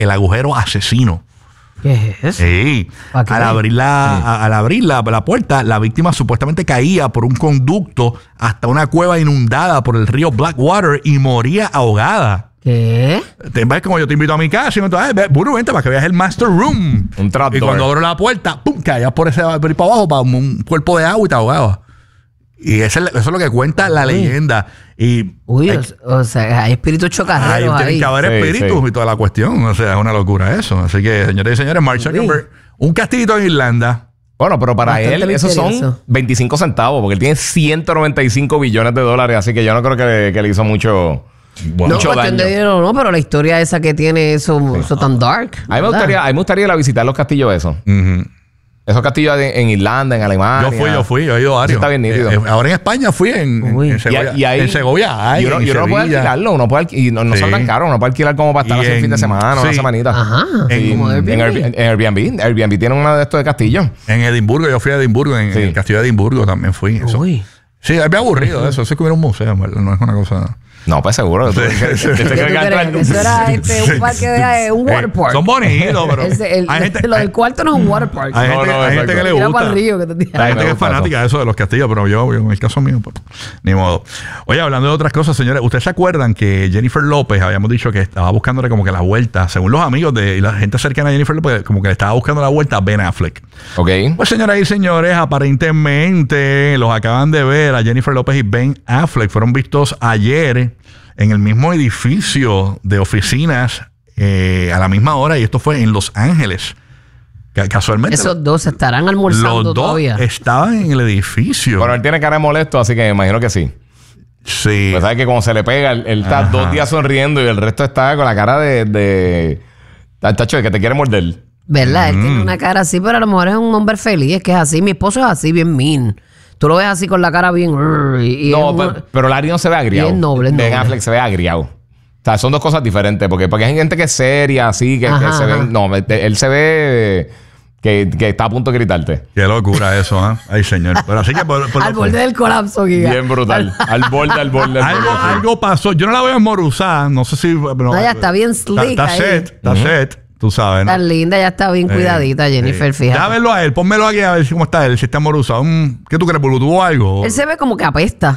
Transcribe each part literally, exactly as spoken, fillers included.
el agujero asesino. ¿Qué es eso? Sí. Al abrir, la, sí. a, al abrir la, la puerta, la víctima supuestamente caía por un conducto hasta una cueva inundada por el río Blackwater y moría ahogada. ¿Qué? Te ves como yo te invito a mi casa y me dices, ve, Buru, vente para que veas el master room. Un trapdoor. Y cuando abro la puerta, pum, caías por ese por ahí para abajo para un cuerpo de agua y te ahogabas. Y eso es, eso es lo que cuenta la Uy. leyenda. Y Uy, hay, o, o sea, hay espíritus chocarreros ahí. Tienen que haber sí, espíritus sí. y toda la cuestión. O sea, es una locura eso. Así que, señores y señores, Mark Zuckerberg, un castillito en Irlanda. Bueno, pero para Bastante él esos son veinticinco centavos, porque él tiene ciento noventa y cinco billones de dólares, así que yo no creo que, que le hizo mucho... Bueno, no, cuestión de dinero, no, pero la historia esa que tiene eso, eso tan dark. A mí me gustaría, a mí me gustaría ir a visitar los castillos esos. Uh-huh. Esos castillos en Irlanda, en Alemania. Yo fui, yo fui, yo he ido a varios. Está bien nítido. Eh, ahora en España fui en, en Segovia. Y, y ahí, en Segovia hay, y uno, y uno puede alquilarlo, uno puede alquil, y no, no sí. son tan caros, uno puede alquilar como para estar así un fin de semana, sí. una semanita. Ajá. Sí. En, como Airbnb. En, Airbnb. en Airbnb. Airbnb tiene uno de estos de castillos. En Edimburgo, yo fui a Edimburgo, en, sí. en el castillo de Edimburgo también fui. Eso. Uy. Sí, es aburrido eso. Eso es que hubiera un museo, no es una cosa... No, pues seguro. Sí. Eso era este, un parque de un water park. Son bonitos, pero el, el, hay gente, lo del cuarto no es un water park. Hay gente, no, no, hay gente que le gusta. Para el río, que te hay gente que es fanática de eso de los castillos, pero yo, yo en el caso mío, pues, ni modo. Oye, hablando de otras cosas, señores, ¿ustedes se acuerdan que Jennifer López, habíamos dicho que estaba buscándole como que la vuelta, según los amigos de y la gente cercana a Jennifer López, como que le estaba buscando la vuelta a Ben Affleck? Ok. Pues, señoras y señores, aparentemente los acaban de ver a Jennifer López y Ben Affleck. Fueron vistos ayer en el mismo edificio de oficinas eh, a la misma hora, y esto fue en Los Ángeles. Casualmente. Esos dos estarán almorzando los todavía. Dos estaban en el edificio. Pero él tiene cara de molesto, así que me imagino que sí. Sí. Pues sabes que como se le pega, él, él está Ajá. dos días sonriendo y el resto está con la cara de... de... tacho, de que te quiere morder. ¿Verdad? Mm. Él tiene una cara así, pero a lo mejor es un hombre feliz. Es que es así. Mi esposo es así, bien mean. Tú lo ves así con la cara bien... Y, y no, un, pero, pero Larry no se ve agriado. Bien noble, Ben noble. Affleck se ve agriado. O sea, son dos cosas diferentes. Porque, porque hay gente que es seria, así, que, ajá, que se ve... No, él se ve... Que, que está a punto de gritarte. Qué locura eso, ¿eh? Ay, señor. Pero así que por, por al borde del colapso, Giga. Bien brutal. al borde, al borde. Al algo, borde. algo pasó. Yo no la voy a moruzar. No sé si... No, no ya está bien slick. Está, está set. Está uh-huh. set. Tú sabes, ¿no? Está linda, ya está bien eh, cuidadita, Jennifer, eh. fíjate. Ya verlo a él, pónmelo aquí a ver cómo está él, si está moruzado. Mm, ¿Qué tú crees, Bulu? ¿Tuvo algo? Él se ve como que apesta.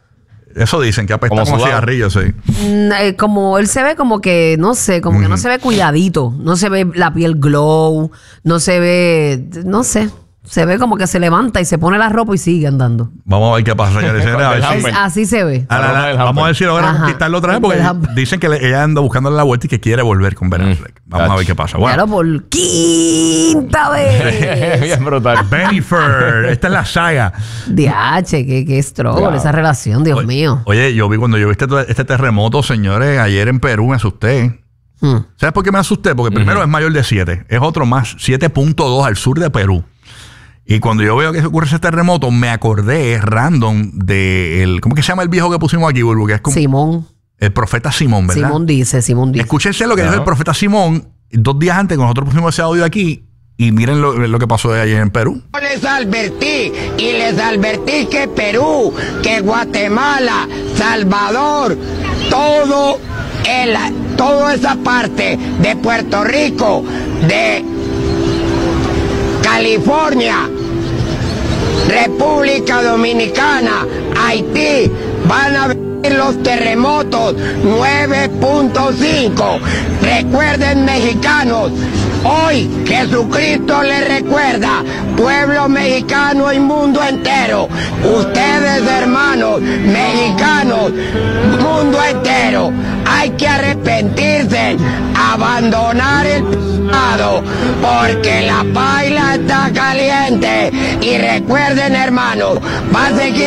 Eso dicen, que apesta como, como cigarrillo, sí. Mm, como él se ve como que, no sé, como mm. que no se ve cuidadito. No se ve la piel glow, no se ve, no sé. Se ve como que se levanta y se pone la ropa y sigue andando. Vamos a ver qué pasa, señores. A ver si, así se ve. A la, la, vamos a ver si logran quitarlo otra vez, porque dicen que le, ella anda buscándole la vuelta y que quiere volver con Ben Affleck. Mm. Vamos Ach. a ver qué pasa. Bueno. Claro, por quinta vez. Bien brutal. Jennifer, esta es la saga. D H, qué, qué struggle wow. esa relación, Dios oye, mío. Oye, yo vi cuando yo vi este, este terremoto, señores, ayer en Perú me asusté. Hmm. ¿Sabes por qué me asusté? Porque primero uh-huh. es mayor de siete. Es otro más, siete punto dos al sur de Perú. Y cuando yo veo que ocurre ese terremoto, me acordé random de el, ¿cómo que se llama el viejo que pusimos aquí, Bulbu? Que es como Simón. El profeta Simón, ¿verdad? Simón dice, Simón dice. Escúchense lo que dijo el profeta Simón dos días antes, cuando nosotros pusimos ese audio aquí, y miren lo, lo que pasó ayer en Perú. Les advertí, y les advertí que Perú, que Guatemala, Salvador, todo el, toda esa parte de Puerto Rico, de California, República Dominicana, Haití, van a venir los terremotos nueve punto cinco. Recuerden, mexicanos, hoy Jesucristo les recuerda, pueblo mexicano y mundo entero, ustedes, hermanos mexicanos, mundo entero, hay que arrepentirse, abandonar el pecado, porque la paila está caliente. Y recuerden, hermanos, va a seguir